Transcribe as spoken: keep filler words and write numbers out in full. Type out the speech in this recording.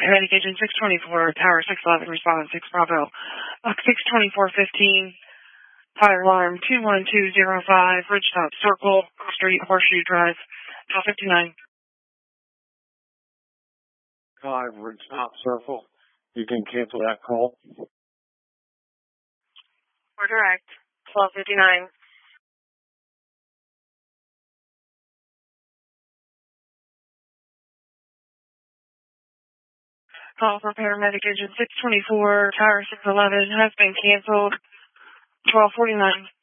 paramedic agent six twenty-four, Tower six eleven, respondent six Bravo. Box six twenty-four fifteen, fire alarm two one two zero five, Ridgetop Circle, Street, Horseshoe Drive, Cal fifty-nine. Five, Ridgetop Circle. You can cancel that call. We're direct, twelve fifty-nine. Call for paramedic agent six twenty-four, Tower six eleven has been canceled, twelve forty-nine.